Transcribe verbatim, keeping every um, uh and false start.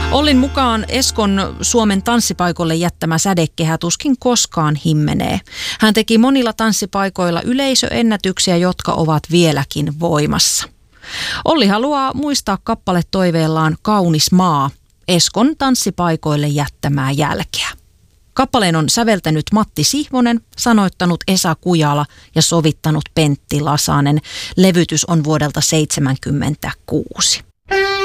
Ollin mukaan Eskon Suomen tanssipaikoille jättämä sädekehä tuskin koskaan himmenee. Hän teki monilla tanssipaikoilla yleisöennätyksiä, jotka ovat vieläkin voimassa. Olli haluaa muistaa kappaletoiveellaan Kaunis maa, Eskon tanssipaikoille jättämää jälkeä. Kappaleen on säveltänyt Matti Sihvonen, sanoittanut Esa Kujala ja sovittanut Pentti Lasanen. Levytys on vuodelta seitsemänkymmentäkuusi.